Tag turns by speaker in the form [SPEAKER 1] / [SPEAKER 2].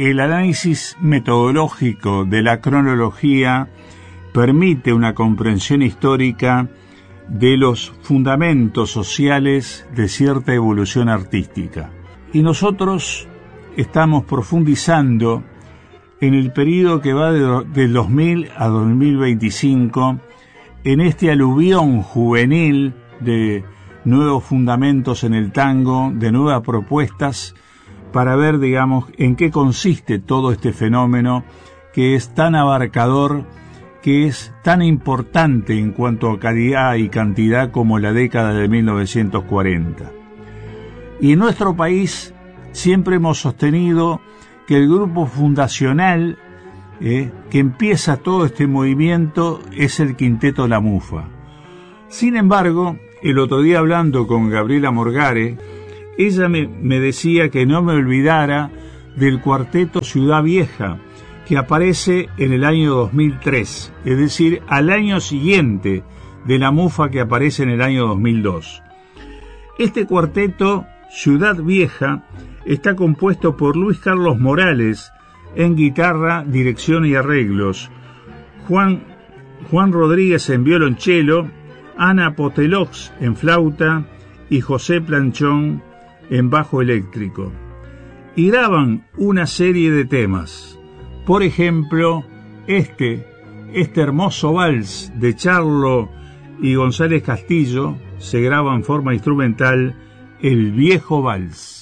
[SPEAKER 1] que el análisis metodológico de la cronología permite una comprensión histórica de los fundamentos sociales de cierta evolución artística. Y nosotros estamos profundizando en el periodo que va del 2000 a 2025, en este aluvión juvenil de nuevos fundamentos en el tango, de nuevas propuestas, para ver, digamos, en qué consiste todo este fenómeno que es tan abarcador, que es tan importante en cuanto a calidad y cantidad como la década de 1940. Y en nuestro país siempre hemos sostenido que el grupo fundacional que empieza todo este movimiento es el Quinteto La Mufa. Sin embargo, el otro día hablando con Gabriela Morgare, ella me decía que no me olvidara del cuarteto Ciudad Vieja, que aparece en el año 2003, es decir, al año siguiente de La Mufa, que aparece en el año 2002. Este cuarteto Ciudad Vieja está compuesto por Luis Carlos Morales en guitarra, dirección y arreglos, Juan Rodríguez en violonchelo, Ana Potelox en flauta y José Planchón en bajo eléctrico. Y graban una serie de temas. Por ejemplo, este hermoso vals de Charlo y González Castillo se graba en forma instrumental, El Viejo Vals.